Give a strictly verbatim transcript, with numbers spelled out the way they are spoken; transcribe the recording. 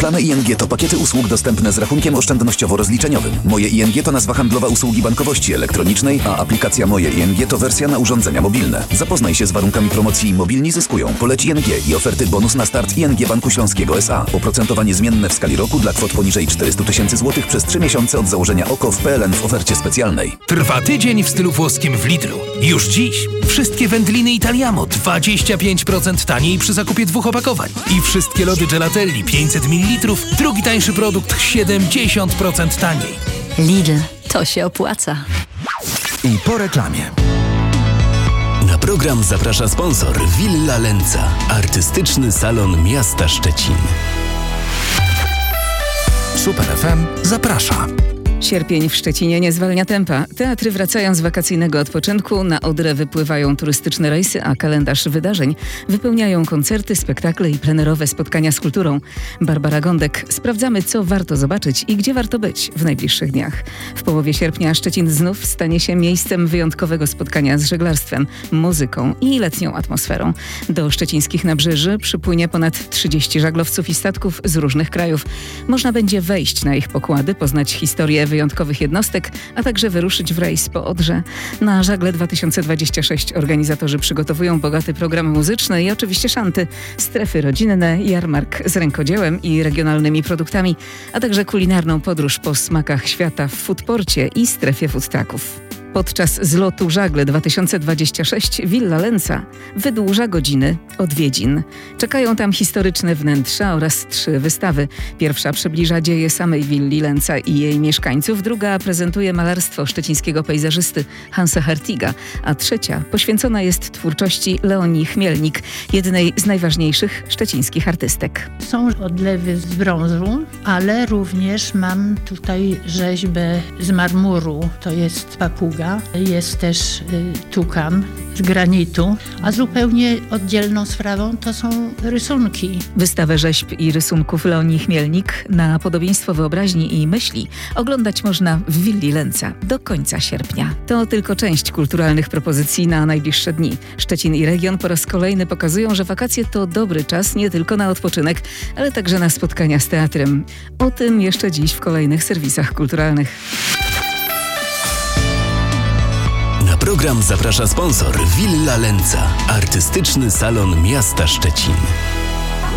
Reklamy I N G to pakiety usług dostępne z rachunkiem oszczędnościowo-rozliczeniowym. Moje I N G to nazwa handlowa usługi bankowości elektronicznej, a aplikacja Moje I N G to wersja na urządzenia mobilne. Zapoznaj się z warunkami promocji Mobilni zyskują. Poleć I N G i oferty bonus na start I N G Banku Śląskiego S A. Oprocentowanie zmienne w skali roku dla kwot poniżej czterysta tysięcy złotych przez trzy miesiące od założenia O K O w P L N w ofercie specjalnej. Trwa tydzień w stylu włoskim w Lidlu. Już dziś wszystkie wędliny Italiamo dwadzieścia pięć procent taniej przy zakupie dwóch opakowań. I wszystkie lody Gelatelli pięćset mililitrów, drugi tańszy produkt siedemdziesiąt procent taniej. Lidl, to się opłaca. I po reklamie. Na program zaprasza sponsor Villa Lenza, artystyczny salon miasta Szczecin. Super F M zaprasza. Sierpień w Szczecinie nie zwalnia tempa. Teatry wracają z wakacyjnego odpoczynku, na Odrę wypływają turystyczne rejsy, a kalendarz wydarzeń wypełniają koncerty, spektakle i plenerowe spotkania z kulturą. Barbara Gądek. Sprawdzamy, co warto zobaczyć i gdzie warto być w najbliższych dniach. W połowie sierpnia Szczecin znów stanie się miejscem wyjątkowego spotkania z żeglarstwem, muzyką i letnią atmosferą. Do szczecińskich nabrzeży przypłynie ponad trzydzieści żaglowców i statków z różnych krajów. Można będzie wejść na ich pokłady, poznać historię wyjątkowych jednostek, a także wyruszyć w rejs po Odrze. Na Żagle dwa tysiące dwadzieścia sześć organizatorzy przygotowują bogaty program muzyczny i oczywiście szanty, strefy rodzinne, jarmark z rękodziełem i regionalnymi produktami, a także kulinarną podróż po smakach świata w foodporcie i strefie food trucków. Podczas zlotu Żagle dwa tysiące dwadzieścia sześć Villa Lenza wydłuża godziny odwiedzin. Czekają tam historyczne wnętrza oraz trzy wystawy. Pierwsza przybliża dzieje samej willi Lenza i jej mieszkańców, druga prezentuje malarstwo szczecińskiego pejzażysty Hansa Hartiga, a trzecia poświęcona jest twórczości Leonii Chmielnik, jednej z najważniejszych szczecińskich artystek. Są odlewy z brązu, ale również mam tutaj rzeźbę z marmuru, to jest papuga. Jest też y, tukan z granitu, a zupełnie oddzielną sprawą to są rysunki. Wystawę rzeźb i rysunków Leonii Chmielnik na podobieństwo wyobraźni i myśli oglądać można w Willi Lenza do końca sierpnia. To tylko część kulturalnych propozycji na najbliższe dni. Szczecin i region po raz kolejny pokazują, że wakacje to dobry czas nie tylko na odpoczynek, ale także na spotkania z teatrem. O tym jeszcze dziś w kolejnych serwisach kulturalnych. Na program zaprasza sponsor Villa Lenza, artystyczny salon miasta Szczecin.